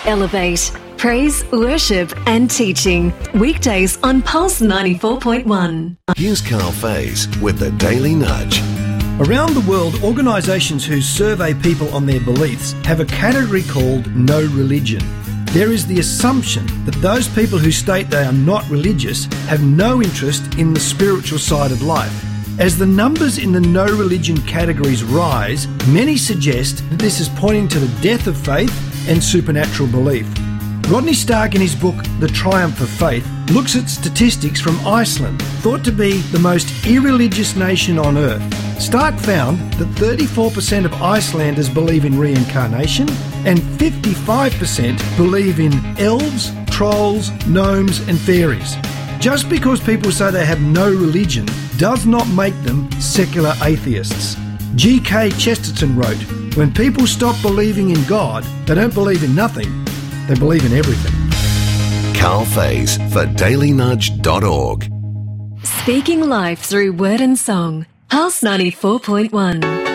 Elevate. Praise, worship and teaching. Weekdays on Pulse 94.1. Here's Carl Faze with the Daily Nudge. Around the world, organisations who survey people on their beliefs have a category called no religion. There is the assumption that those people who state they are not religious have no interest in the spiritual side of life. As the numbers in the no religion categories rise, many suggest that this is pointing to the death of faith and supernatural belief. Rodney Stark, in his book The Triumph of Faith, looks at statistics from Iceland, thought to be the most irreligious nation on earth. Stark found that 34% of Icelanders believe in reincarnation and 55% believe in elves, trolls, gnomes and fairies. Just because people say they have no religion does not make them secular atheists. G.K. Chesterton wrote, "When people stop believing in God, they don't believe in nothing, they believe in everything." Carl Faze for dailynudge.org. Speaking life through word and song. Pulse 94.1.